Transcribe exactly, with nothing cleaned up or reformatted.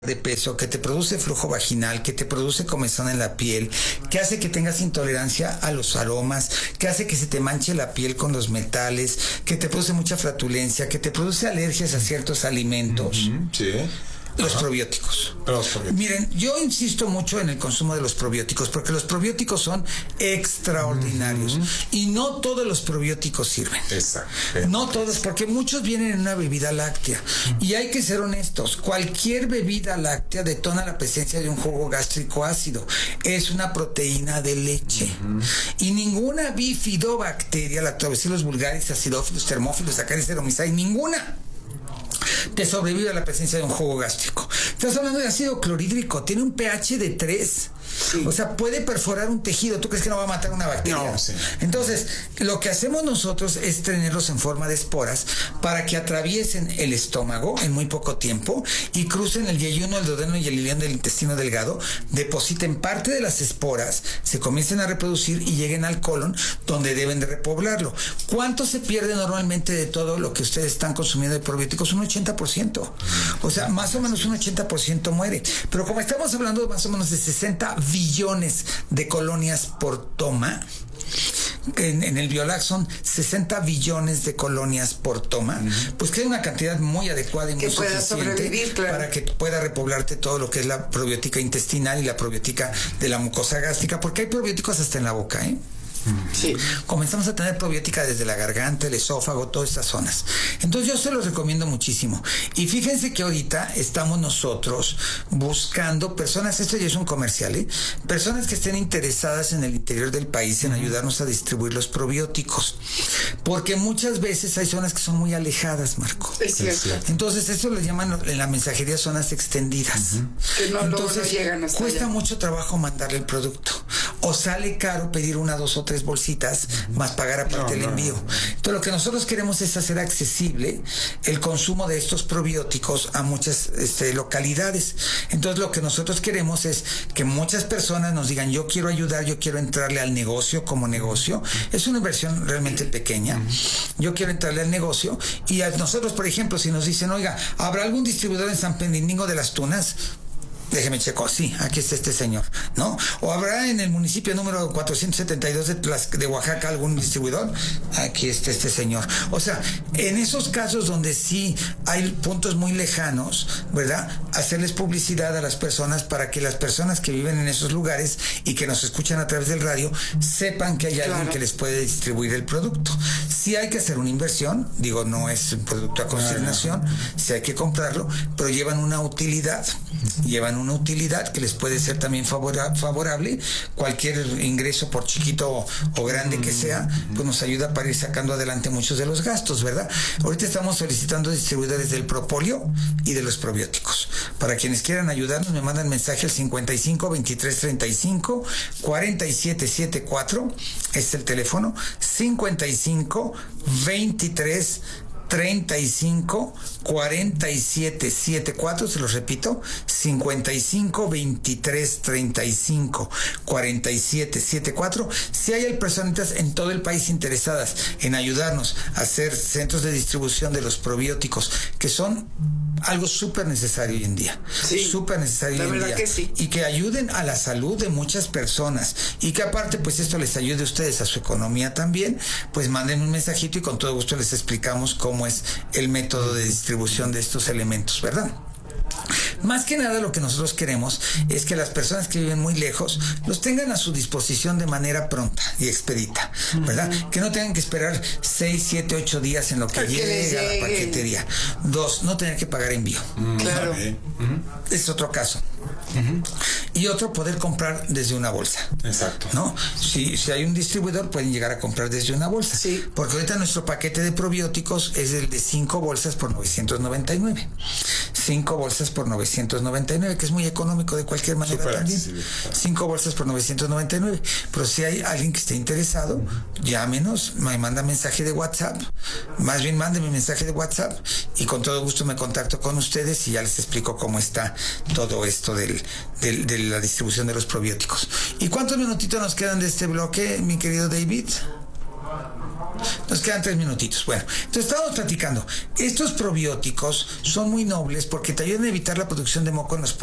de peso, que te produce flujo vaginal, que te produce comezón en la piel, que hace que tengas intolerancia a los aromas, que hace que se te manche la piel con los metales, que te produce mucha flatulencia, que te produce alergias a ciertos alimentos. Uh-huh, sí. Los Ajá. probióticos. Los probióticos. Miren, yo insisto mucho en el consumo de los probióticos porque los probióticos son extraordinarios uh-huh. y no todos los probióticos sirven. Exacto. No todos, porque muchos vienen en una bebida láctea uh-huh. y hay que ser honestos. Cualquier bebida láctea detona la presencia de un jugo gástrico ácido. Es una proteína de leche uh-huh. y ninguna bifidobacteria, Lactobacillus vulgaris, acidófilos, termófilos, Saccharomyces, ninguna te sobrevive a la presencia de un jugo gástrico. Estás hablando de ácido clorhídrico, tiene un pH de tres. Sí. O sea, puede perforar un tejido. ¿Tú crees que no va a matar una bacteria? No, sí. Entonces, lo que hacemos nosotros es tenerlos en forma de esporas para que atraviesen el estómago en muy poco tiempo y crucen el yeyuno, el duodeno y el ileón del intestino delgado, depositen parte de las esporas, se comiencen a reproducir y lleguen al colon, donde deben de repoblarlo. ¿Cuánto se pierde normalmente de todo lo que ustedes están consumiendo de probióticos? Un ochenta por ciento. O sea, más o menos un ochenta por ciento muere. Pero como estamos hablando de más o menos de sesenta billones de colonias por toma, en, en el Biolac son sesenta billones de colonias por toma, uh-huh. pues que es una cantidad muy adecuada y muy que pueda suficiente claro. para que pueda repoblarte todo lo que es la probiótica intestinal y la probiótica de la mucosa gástrica, porque hay probióticos hasta en la boca, ¿eh? Sí. Comenzamos a tener probiótica desde la garganta, el esófago, todas estas zonas. Entonces yo se los recomiendo muchísimo. Y fíjense que ahorita estamos nosotros buscando personas, esto ya es un comercial, ¿eh? Personas que estén interesadas en el interior del país en ayudarnos a distribuir los probióticos. Porque muchas veces hay zonas que son muy alejadas, Marco. Es cierto. Entonces eso le llaman en la mensajería zonas extendidas. Uh-huh. Que no, Entonces no, no llegan hasta cuesta allá. mucho trabajo mandarle el producto. O sale caro pedir una, dos o tres bolsitas, uh-huh. más pagar aparte no, el envío. No, no. Entonces lo que nosotros queremos es hacer accesible el consumo de estos probióticos a muchas este, localidades. Entonces lo que nosotros queremos es que muchas personas nos digan, yo quiero ayudar, yo quiero entrarle al negocio como negocio. Es una inversión realmente pequeña. Uh-huh. Yo quiero entrarle al negocio y a nosotros, por ejemplo, si nos dicen, oiga, ¿habrá algún distribuidor en San Bernardino de las Tunas? Déjeme checo, sí, aquí está este señor, ¿no? ¿O habrá en el municipio número cuatrocientos setenta y dos de, de Oaxaca algún distribuidor? Aquí está este señor. O sea, en esos casos donde sí hay puntos muy lejanos, ¿verdad? Hacerles publicidad a las personas para que las personas que viven en esos lugares y que nos escuchan a través del radio sepan que hay claro. alguien que les puede distribuir el producto. Sí hay que hacer una inversión, digo, no es un producto a consignación, sí hay que comprarlo, pero llevan una utilidad, llevan una utilidad que les puede ser también favora- favorable. Cualquier ingreso, por chiquito o grande que sea, pues nos ayuda para ir sacando adelante muchos de los gastos, ¿verdad? Ahorita estamos solicitando distribuidores del propóleo y de los probióticos. Para quienes quieran ayudarnos, me mandan mensaje al cincuenta y cinco, veintitrés, treinta y cinco, cuarenta y siete setenta y cuatro. Este es el teléfono, cincuenta y cinco, veintitrés, treinta y cinco, cuarenta y siete setenta y cuatro, se los repito, cincuenta y cinco, veintitrés, treinta y cinco, cuarenta y siete setenta y cuatro. Si hay personas en todo el país interesadas en ayudarnos a hacer centros de distribución de los probióticos, que son algo súper necesario hoy en día, sí, súper necesario hoy en día, que sí. y que ayuden a la salud de muchas personas, y que aparte pues esto les ayude a ustedes a su economía también, pues manden un mensajito y con todo gusto les explicamos cómo es el método de distribución de estos elementos, ¿verdad? Más que nada lo que nosotros queremos es que las personas que viven muy lejos los tengan a su disposición de manera pronta y expedita, ¿verdad? Uh-huh. Que no tengan que esperar seis, siete, ocho días en lo que llegue a la paquetería. Dos, no tener que pagar envío. Uh-huh. Claro. Uh-huh. Es otro caso. Uh-huh. Y otro, poder comprar desde una bolsa. Exacto. ¿No? Si, si hay un distribuidor, pueden llegar a comprar desde una bolsa. Sí. Porque ahorita nuestro paquete de probióticos es el de cinco bolsas por novecientos noventa y nueve. Cinco bolsas por novecientos noventa y nueve, que es muy económico de cualquier manera. Super también. Accesible. Cinco bolsas por novecientos noventa y nueve. Pero si hay alguien que esté interesado, uh-huh. llámenos, me manda mensaje de WhatsApp. Más bien, mándeme mensaje de WhatsApp y con todo gusto me contacto con ustedes y ya les explico cómo está todo esto del, del, de la distribución de los probióticos. ¿Y cuántos minutitos nos quedan de este bloque, mi querido David? Nos quedan tres minutitos. Bueno, entonces estábamos platicando. Estos probióticos son muy nobles porque te ayudan a evitar la producción de moco en los